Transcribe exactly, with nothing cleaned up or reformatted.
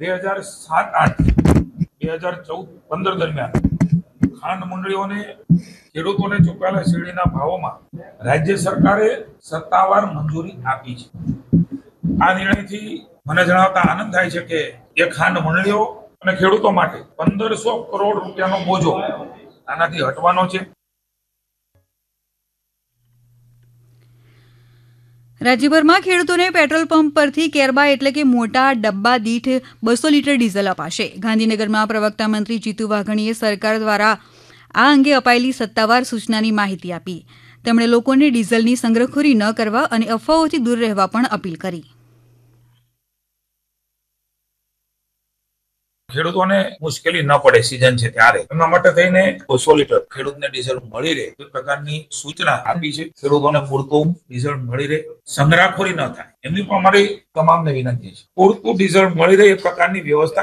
બે હજાર સાત આઠ બે હજાર ચૌદ પંદર દરમિયાન ખાંડ મંડળીઓને ખેડૂતોને ચૂકવેલા શેરડીના ભાવોમાં રાજ્ય સરકારે સત્તાવાર મંજૂરી આપી છે. આ નિર્ણયથી મને જણાવતા આનંદ થાય છે કે એ ખાંડ મંડળીઓ અને ખેડૂતો માટે પંદરસો કરોડ રૂપિયાનો બોજો આનાથી હટવાનો છે. રાજ્યભરમાં ખેડૂતોને પેટ્રોલ પંપ પરથી કેરબા એટલે કે મોટા ડબ્બા દીઠ બસો લીટર ડીઝલ અપાશે. ગાંધીનગરમાં પ્રવક્તા મંત્રી જીતુ વાઘાણીએ સરકાર દ્વારા આ અંગે અપાયેલી સત્તાવાર સૂચનાની માહિતી આપી. તેમણે લોકોને ડીઝલની સંગ્રહખોરી ન કરવા અને અફવાઓથી દૂર રહેવા પણ અપીલ કરી. ખેડૂતોને મુશ્કેલી ન પડે સીઝન છે ત્યારે એના માટે થઈને બસો લીટર ખેડૂતને ડીઝલ મળી રહે એ પ્રકારની સૂચના આપી છે. ખેડૂતોને પૂરતું ડીઝલ મળી રહે, સંગ્રહખોરી ન થાય એમની પણ અમારી તમામને વિનંતી છે. પૂરતું ડીઝલ મળી રહે એ પ્રકારની વ્યવસ્થા